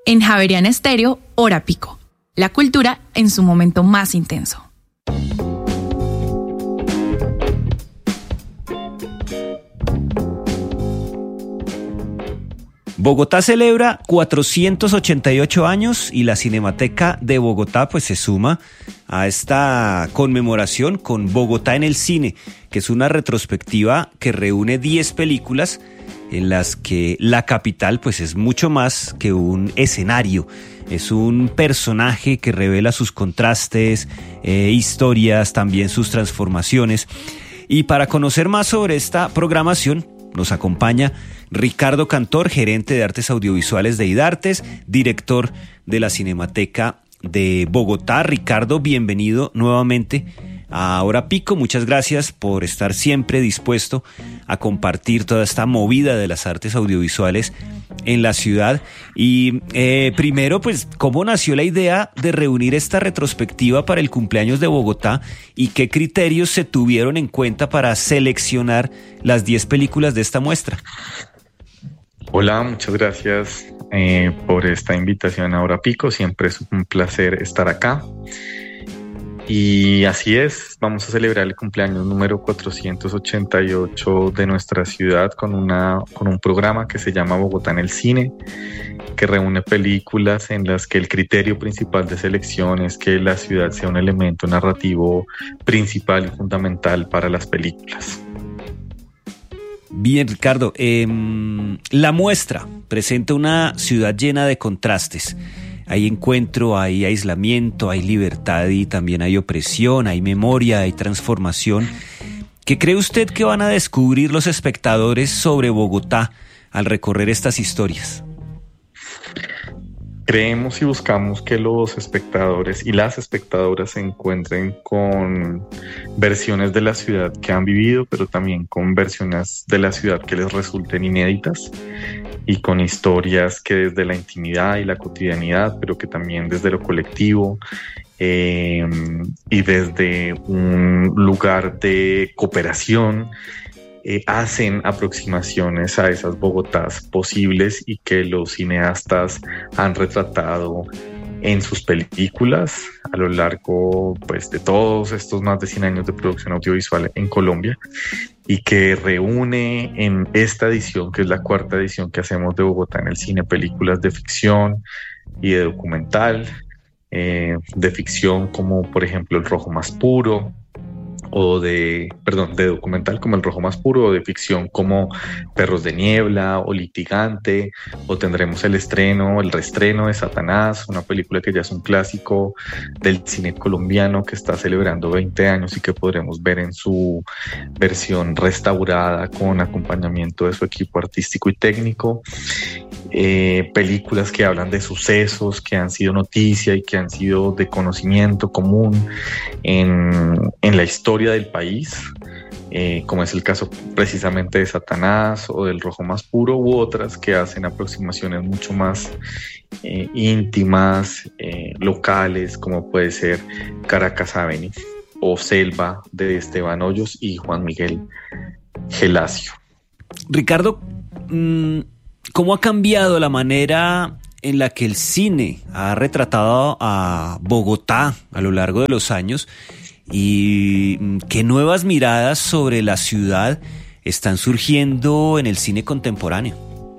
En Javeriana Estéreo, Hora Pico. La cultura en su momento más intenso. Bogotá celebra 488 años y la Cinemateca de Bogotá pues se suma a esta conmemoración con Bogotá en el cine, que es una retrospectiva que reúne 10 películas en las que la capital pues es mucho más que un escenario, es un personaje que revela sus contrastes, historias, también sus transformaciones. Y para conocer más sobre esta programación nos acompaña Ricardo Cantor, gerente de artes audiovisuales de IDARTES, director de la Cinemateca de Bogotá. Ricardo, bienvenido nuevamente a Hora Pico. Muchas gracias por estar siempre dispuesto a compartir toda esta movida de las artes audiovisuales en la ciudad. Y primero, pues, ¿cómo nació la idea de reunir esta retrospectiva para el cumpleaños de Bogotá y qué criterios se tuvieron en cuenta para seleccionar las 10 películas de esta muestra? Hola, muchas gracias por esta invitación a Hora Pico. Siempre es un placer estar acá. Y así es, vamos a celebrar el cumpleaños número 488 de nuestra ciudad con un programa que se llama Bogotá en el Cine, que reúne películas en las que el criterio principal de selección es que la ciudad sea un elemento narrativo principal y fundamental para las películas. Bien, Ricardo, la muestra presenta una ciudad llena de contrastes. Hay encuentro, hay aislamiento, hay libertad y también hay opresión, hay memoria, hay transformación. ¿Qué cree usted que van a descubrir los espectadores sobre Bogotá al recorrer estas historias? Creemos y buscamos que los espectadores y las espectadoras se encuentren con versiones de la ciudad que han vivido, pero también con versiones de la ciudad que les resulten inéditas y con historias que desde la intimidad y la cotidianidad, pero que también desde lo colectivo y desde un lugar de cooperación hacen aproximaciones a esas Bogotás posibles y que los cineastas han retratado en sus películas a lo largo pues, de todos estos más de 100 años de producción audiovisual en Colombia, y que reúne en esta edición, que es la 4ª edición que hacemos de Bogotá en el Cine, películas de ficción y de documental, de ficción como por ejemplo El Rojo Más Puro, o de documental como El Rojo Más Puro, o de ficción como Perros de Niebla o Litigante, o tendremos el reestreno de Satanás, una película que ya es un clásico del cine colombiano que está celebrando 20 años y que podremos ver en su versión restaurada con acompañamiento de su equipo artístico y técnico. Películas que hablan de sucesos que han sido noticia y que han sido de conocimiento común en la historia del país, como es el caso precisamente de Satanás o del Rojo Más Puro, u otras que hacen aproximaciones mucho más íntimas, locales, como puede ser Caracas Avenue o Selva de Esteban Hoyos y Juan Miguel Gelacio. Ricardo, ¿cómo ha cambiado la manera en la que el cine ha retratado a Bogotá a lo largo de los años? ¿Y qué nuevas miradas sobre la ciudad están surgiendo en el cine contemporáneo?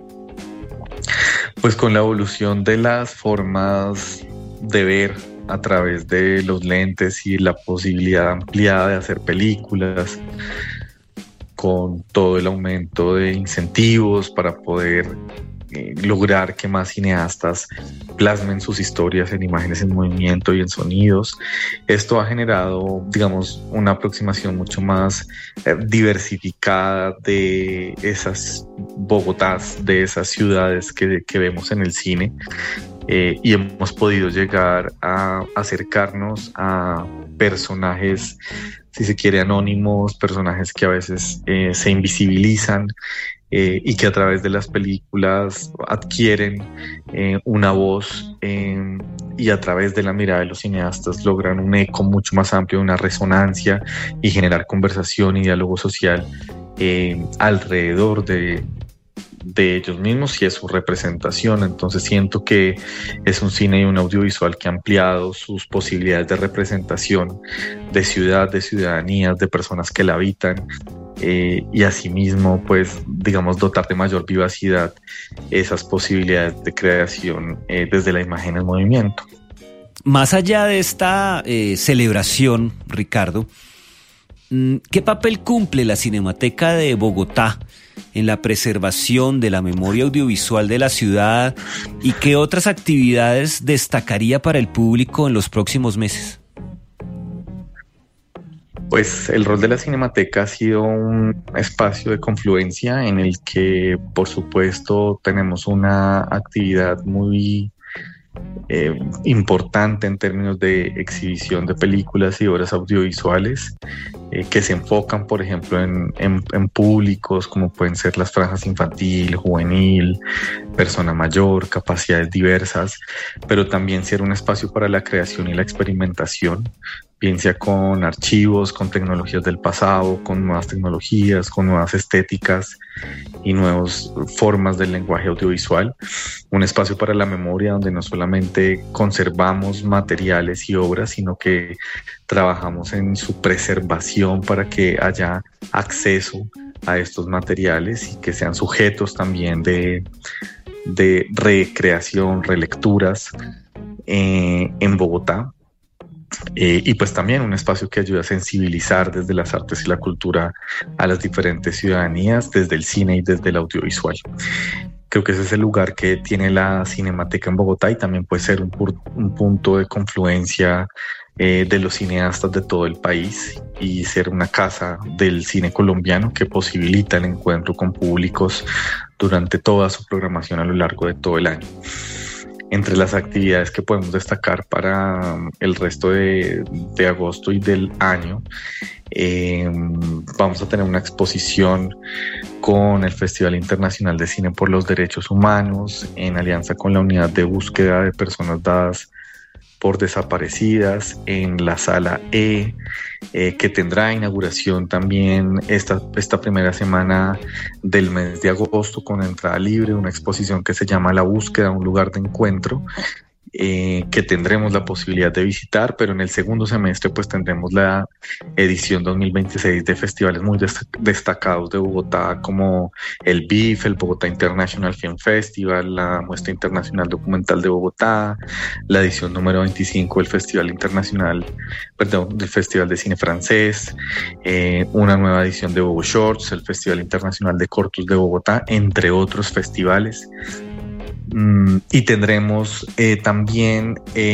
Pues con la evolución de las formas de ver a través de los lentes y la posibilidad ampliada de hacer películas, con todo el aumento de incentivos para poder lograr que más cineastas plasmen sus historias en imágenes en movimiento y en sonidos. Esto ha generado, digamos, una aproximación mucho más diversificada de esas Bogotás, de esas ciudades que vemos en el cine, y hemos podido llegar a acercarnos a personajes, si se quiere, anónimos, personajes que a veces se invisibilizan, y que a través de las películas adquieren una voz, y a través de la mirada de los cineastas logran un eco mucho más amplio, una resonancia, y generar conversación y diálogo social alrededor de de ellos mismos y es su representación. Entonces siento que es un cine y un audiovisual que ha ampliado sus posibilidades de representación de ciudad, de ciudadanías, de personas que la habitan, y asimismo, pues, digamos, dotar de mayor vivacidad esas posibilidades de creación desde la imagen en movimiento. Más allá de esta celebración, Ricardo, ¿qué papel cumple la Cinemateca de Bogotá en la preservación de la memoria audiovisual de la ciudad y qué otras actividades destacaría para el público en los próximos meses? Pues el rol de la Cinemateca ha sido un espacio de confluencia en el que, por supuesto, tenemos una actividad muy importante en términos de exhibición de películas y obras audiovisuales que se enfocan, por ejemplo, en públicos como pueden ser las franjas infantil, juvenil, persona mayor, capacidades diversas, pero también ser un espacio para la creación y la experimentación, bien sea con archivos, con tecnologías del pasado, con nuevas tecnologías, con nuevas estéticas y nuevas formas del lenguaje audiovisual. Un espacio para la memoria donde no solamente conservamos materiales y obras, sino que trabajamos en su preservación para que haya acceso a estos materiales y que sean sujetos también de recreación, relecturas en Bogotá. Y pues también un espacio que ayuda a sensibilizar desde las artes y la cultura a las diferentes ciudadanías, desde el cine y desde el audiovisual. Creo que ese es el lugar que tiene la Cinemateca en Bogotá y también puede ser un punto de confluencia de los cineastas de todo el país y ser una casa del cine colombiano que posibilita el encuentro con públicos durante toda su programación a lo largo de todo el año. Entre las actividades que podemos destacar para el resto de agosto y del año, vamos a tener una exposición con el Festival Internacional de Cine por los Derechos Humanos en alianza con la Unidad de Búsqueda de Personas Dadas por Desaparecidas en la Sala E, que tendrá inauguración también esta primera semana del mes de agosto con entrada libre, una exposición que se llama La Búsqueda, un lugar de encuentro, que tendremos la posibilidad de visitar, pero en el segundo semestre pues tendremos la edición 2026 de festivales muy destacados de Bogotá como el BIF, el Bogotá International Film Festival, la Muestra Internacional Documental de Bogotá, la edición número 25 del Festival del Festival de Cine Francés, una nueva edición de Bogo Shorts, el Festival Internacional de Cortos de Bogotá, entre otros festivales. Y tendremos también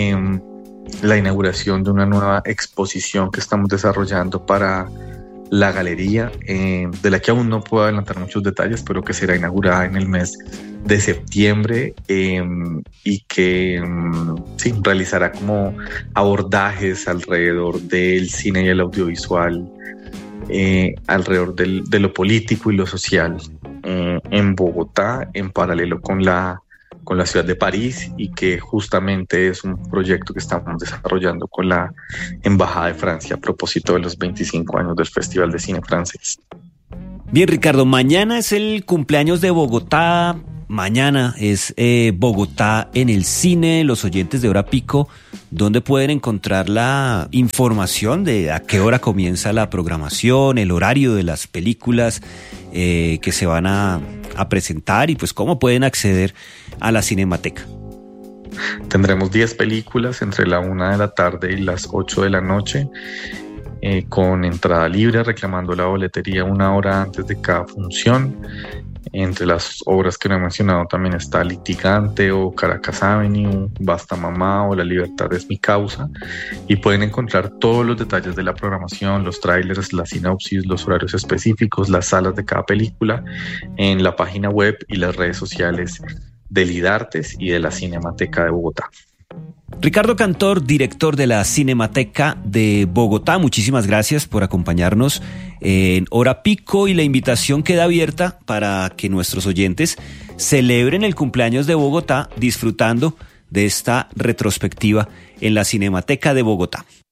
la inauguración de una nueva exposición que estamos desarrollando para la galería, de la que aún no puedo adelantar muchos detalles, pero que será inaugurada en el mes de septiembre y que realizará como abordajes alrededor del cine y el audiovisual, alrededor de lo político y lo social en Bogotá, en paralelo con la ciudad de París, y que justamente es un proyecto que estamos desarrollando con la Embajada de Francia a propósito de los 25 años del Festival de Cine Francés. Bien, Ricardo, mañana es el cumpleaños de Bogotá. Mañana es Bogotá en el cine. Los oyentes de Hora Pico, ¿dónde pueden encontrar la información de a qué hora comienza la programación, el horario de las películas que se van a presentar y pues cómo pueden acceder a la Cinemateca? Tendremos 10 películas entre la 1 de la tarde y las 8 de la noche, con entrada libre, reclamando la boletería una hora antes de cada función. Entre las obras que no he mencionado también está Litigante o Caracas Avenue, Basta Mamá o La Libertad es mi causa, y pueden encontrar todos los detalles de la programación, los trailers, la sinopsis, los horarios específicos, las salas de cada película en la página web y las redes sociales del IDARTES y de la Cinemateca de Bogotá. Ricardo Cantor, director de la Cinemateca de Bogotá, muchísimas gracias por acompañarnos en Hora Pico, y la invitación queda abierta para que nuestros oyentes celebren el cumpleaños de Bogotá disfrutando de esta retrospectiva en la Cinemateca de Bogotá.